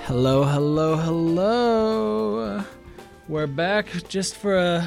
Hello, hello, hello. We're back just for a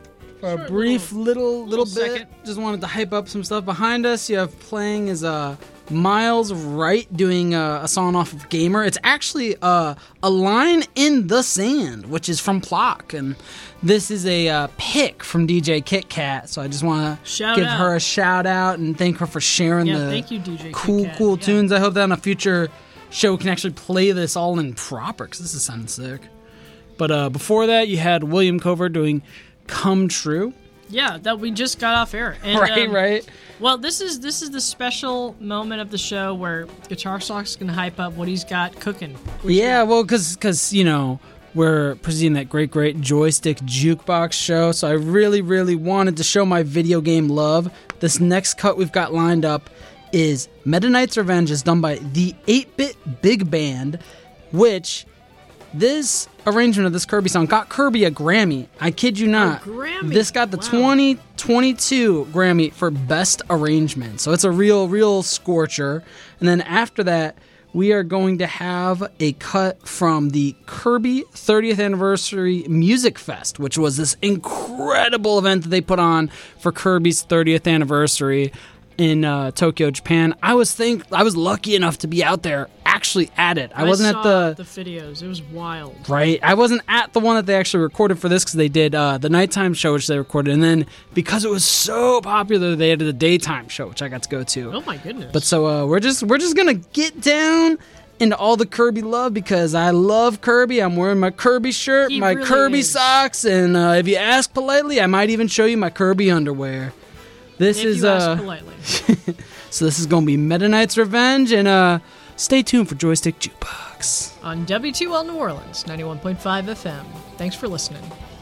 brief little bit. Second. Just wanted to hype up some stuff behind us. You have playing is Miles Wright doing a song off of Gamer. It's actually a line in the sand, which is from Plock, and this is a pick from DJ Kit Kat. So I just want to give her a shout out and thank her for sharing thank you, DJ cool Kit Kat. tunes. I hope that on a future show we can actually play this all in proper, because this is sounding sick. But before that, you had William Cover doing Come True. Yeah, that we just got off air. And, right. Well, this is the special moment of the show where Guitar Sock's gonna hype up what he's got cooking. Well, because we're presenting that great joystick jukebox show, so I really wanted to show my video game love. This next cut we've got lined up is Meta Knight's Revenge, is done by the 8-Bit Big Band, which this arrangement of this Kirby song got Kirby a Grammy. I kid you not. A Grammy. This got the 2022 Grammy for Best Arrangement. So it's a real scorcher. And then after that, we are going to have a cut from the Kirby 30th Anniversary Music Fest, which was this incredible event that they put on for Kirby's 30th anniversary in Tokyo, Japan. I was lucky enough to be out there actually at it. I wasn't at the videos. It was wild. Right. I wasn't at the one that they actually recorded for this, because they did the nighttime show, which they recorded, and then because it was so popular, they added the daytime show, which I got to go to. Oh my goodness. But so we're just gonna get down into all the Kirby love, because I love Kirby. I'm wearing my Kirby shirt, He my really Kirby is. socks, and if you ask politely, I might even show you my Kirby underwear. This if is you ask politely. So this is gonna be Meta Knight's Revenge, and stay tuned for Joystick Jukebox On W2L New Orleans, 91.5 FM. Thanks for listening.